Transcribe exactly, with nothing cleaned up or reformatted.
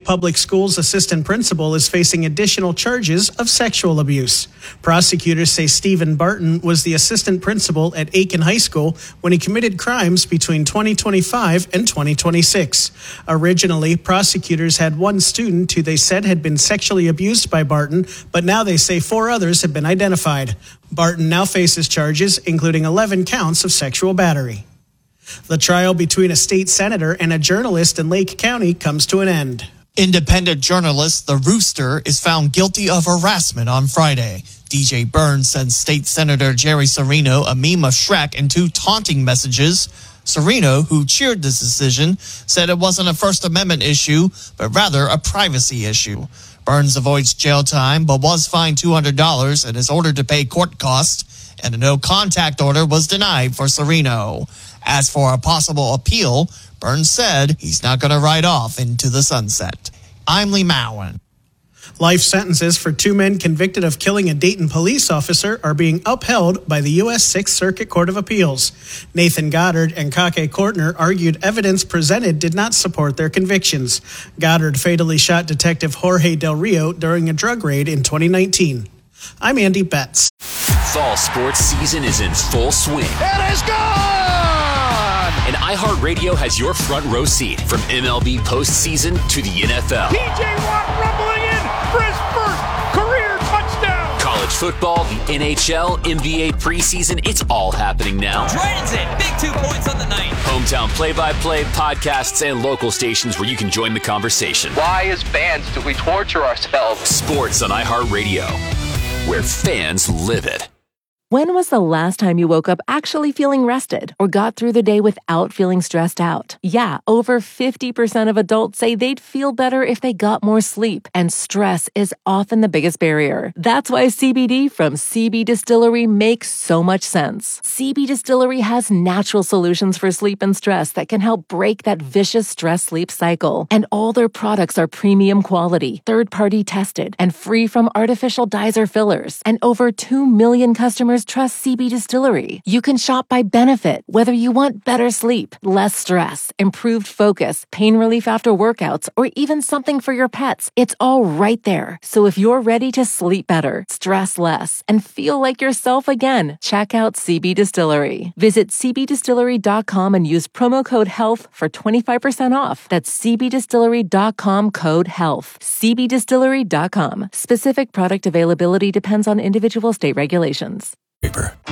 Public Schools assistant principal is facing additional charges of sexual abuse. Prosecutors say Stephen Barton was the assistant principal at Aiken High School when he committed crimes between twenty twenty-five and twenty twenty-six. Originally, prosecutors had one student who they said had been sexually abused by Barton, but now they say four others have been identified. Barton now faces charges, including eleven counts of sexual battery. The trial between a state senator and a journalist in Lake County comes to an end. Independent journalist The Rooster is found guilty of harassment on Friday. D J Burns sent State Senator Jerry Serino a meme of Shrek and two taunting messages. Serino, who cheered this decision, said it wasn't a First Amendment issue, but rather a privacy issue. Burns avoids jail time, but was fined two hundred dollars and is ordered to pay court costs, and a no-contact order was denied for Serino. As for a possible appeal, Burns said he's not going to ride off into the sunset. I'm Lee Mowen. Life sentences for two men convicted of killing a Dayton police officer are being upheld by the U S Sixth Circuit Court of Appeals. Nathan Goddard and Kake Kortner argued evidence presented did not support their convictions. Goddard fatally shot Detective Jorge Del Rio during a drug raid in twenty nineteen. I'm Andy Betts. Fall sports season is in full swing. It is gone! And iHeartRadio has your front row seat from M L B postseason to the N F L. P J Watt rumbling in for his first career touchdown. College football, the N H L, N B A preseason, it's all happening now. Dragons in, big two points on the night. Hometown play-by-play, podcasts, and local stations where you can join the conversation. Why, as fans, do we torture ourselves? Sports on iHeartRadio, where fans live it. When was the last time you woke up actually feeling rested or got through the day without feeling stressed out? Yeah, over fifty percent of adults say they'd feel better if they got more sleep, and stress is often the biggest barrier. That's why C B D from C B Distillery makes so much sense. C B Distillery has natural solutions for sleep and stress that can help break that vicious stress-sleep cycle. And all their products are premium quality, third-party tested, and free from artificial dyes or fillers. And over two million customers trust C B Distillery. You can shop by benefit, whether you want better sleep, less stress, improved focus, pain relief after workouts, or even something for your pets. It's all right there. So if you're ready to sleep better, stress less, and feel like yourself again, check out C B Distillery. Visit c b distillery dot com and use promo code HEALTH for twenty-five percent off. That's c b distillery dot com code HEALTH. c b distillery dot com. Specific product availability depends on individual state regulations. Paper.